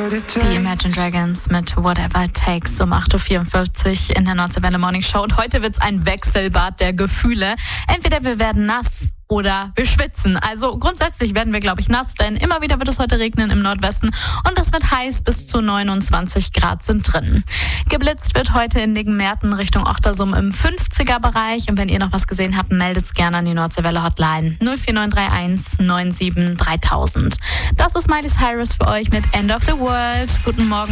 Die Imagine Dragons mit Whatever It Takes um 8.44 Uhr in der Nordseewelle Morning Show. Und heute wird's ein Wechselbad der Gefühle. Entweder wir werden nass oder wir schwitzen. Also grundsätzlich werden wir, glaube ich, nass, denn immer wieder wird es heute regnen im Nordwesten und es wird heiß, bis zu 29 Grad sind drin. Geblitzt wird heute in Niggenmerten Richtung Ochtersum im 50er-Bereich und wenn ihr noch was gesehen habt, meldet's gerne an die Nordseewelle Hotline 04931 97 3000. Das ist Miley Cyrus für euch mit End of the World. Guten Morgen.